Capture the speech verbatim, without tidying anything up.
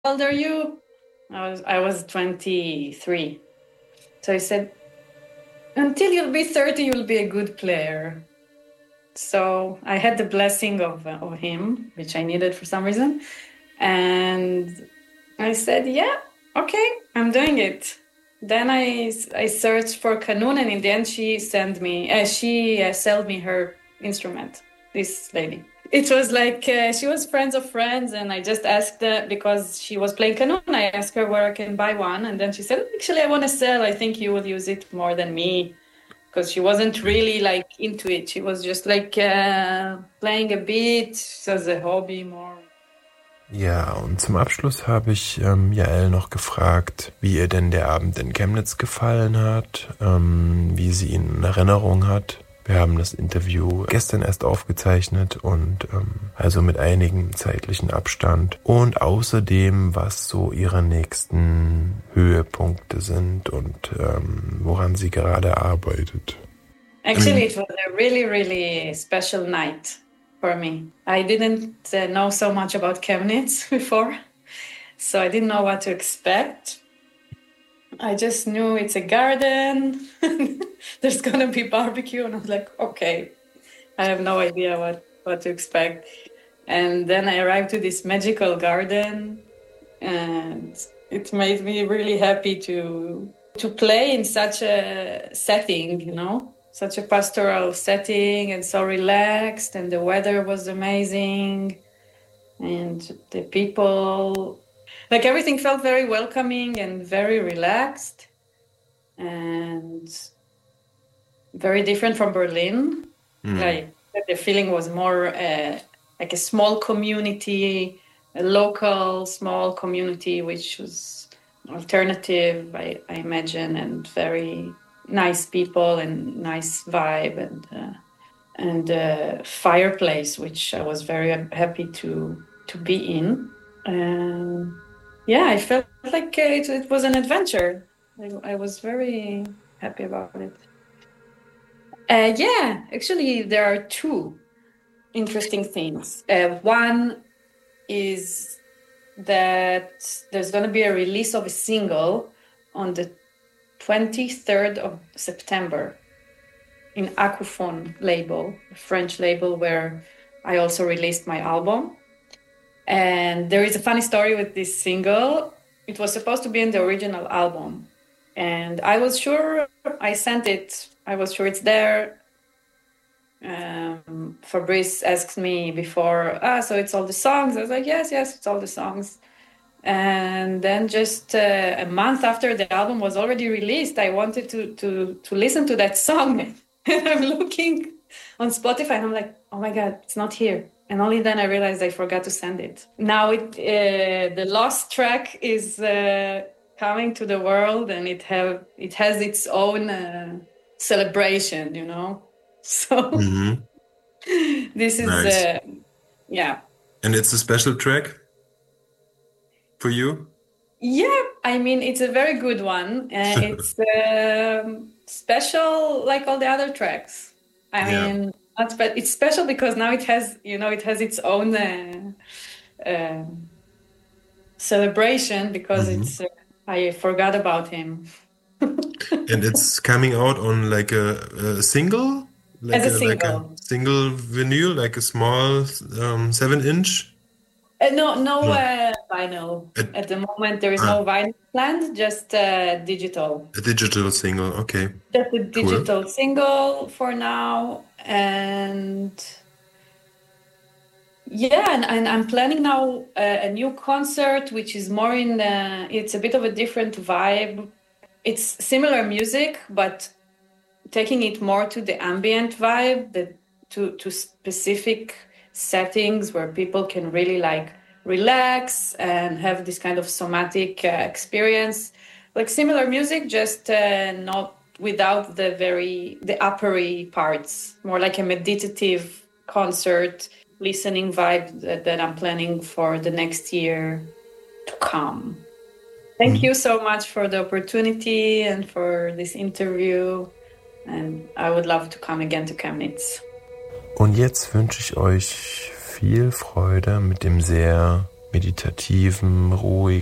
old are you? I was I was twenty-three. So he said, until you'll be thirty, you'll be a good player. So I had the blessing of, uh, of him, which I needed for some reason. And I said, yeah, okay, I'm doing it. Then I, I searched for Kanun, and in the end, she sent me, uh, she uh, sold me her instrument, this lady. It was like, uh, she was friends of friends, and I just asked her, because she was playing Kanun, I asked her where I can buy one. And then she said, actually, I want to sell. I think you will use it more than me. Because she wasn't really like into it. She was just like uh, playing a bit as a hobby more. Ja, und zum Abschluss habe ich ähm, Jael noch gefragt, wie ihr denn der Abend in Chemnitz gefallen hat, ähm, wie sie ihn in Erinnerung hat. Wir haben das Interview gestern erst aufgezeichnet und ähm, also mit einigem zeitlichen Abstand. Und außerdem, was so ihre nächsten Höhepunkte sind und ähm, woran sie gerade arbeitet. Actually, it was a really, really special night for me. I didn't uh, know so much about Chemnitz before, so I didn't know what to expect. I just knew it's a garden, there's gonna be barbecue, and I was like, okay, I have no idea what, what to expect. And then I arrived to this magical garden, and it made me really happy to to play in such a setting, you know, such a pastoral setting, and so relaxed, and the weather was amazing, and the people, like everything felt very welcoming and very relaxed and very different from Berlin. Mm. Like the feeling was more uh, like a small community, a local small community, which was alternative, I, I imagine, and very nice people and nice vibe, and uh, and uh, fireplace, which I was very happy to to be in. And yeah, I felt like it, it was an adventure. I, I was very happy about it. Uh, yeah, actually, there are two interesting things. Uh, one is that there's going to be a release of a single on the twenty-third of September in Acouphone label, a French label where I also released my album. And there is a funny story with this single. It was supposed to be in the original album. And I was sure, I sent it, I was sure it's there. Um, Fabrice asked me before, ah, so it's all the songs. I was like, yes, yes, it's all the songs. And then just uh, a month after the album was already released, I wanted to to to listen to that song. And I'm looking on Spotify and I'm like, oh my God, it's not here. And only then I realized I forgot to send it. Now it uh, the lost track is uh, coming to the world, and it have it has its own uh, celebration, you know. So mm-hmm. This is nice. uh, yeah. And it's a special track for you? Yeah, I mean, it's a very good one. Uh, it's um, special like all the other tracks. I yeah. mean, not spe- it's special because now it has, you know, it has its own uh, uh, celebration because mm-hmm. it's, uh, I forgot about him. And it's coming out on like a, a single? Like As a, a single. Like a single vinyl, like a small um, seven inch? Uh, no, no, no. Uh, vinyl. At, At the moment, there is ah. no vinyl planned, just uh, digital. A digital single, okay. Just a digital cool. single for now. And yeah, and, and I'm planning now a, a new concert, which is more in the, it's a bit of a different vibe. It's similar music, but taking it more to the ambient vibe, the, to, to specific settings where people can really like relax and have this kind of somatic uh, experience, like similar music, just uh, not without the very the uppery parts, more like a meditative concert listening vibe that, that I'm planning for the next year to come. Thank mm-hmm. you so much for the opportunity and for this interview, and I would love to come again to Chemnitz. Und jetzt wünsche ich euch viel Freude mit dem sehr meditativen, ruhigen